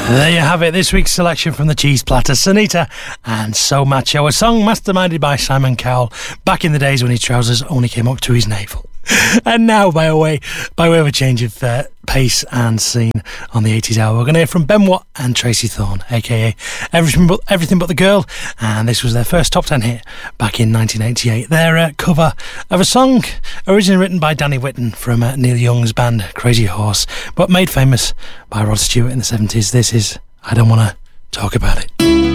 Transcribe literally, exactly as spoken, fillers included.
There you have it, this week's selection from the Cheese Platter, Sunita and So Macho, a song masterminded by Simon Cowell back in the days when his trousers only came up to his navel. And now, by way, by way of a change of uh, pace and scene on the eighties hour, we're going to hear from Ben Watt and Tracy Thorn, aka Everything But, Everything But the Girl, and this was their first top ten hit back in nineteen eighty-eight. Their uh, cover of a song originally written by Danny Whitten from uh, Neil Young's band Crazy Horse, but made famous by Rod Stewart in the seventies. This is I Don't Want to Talk About It.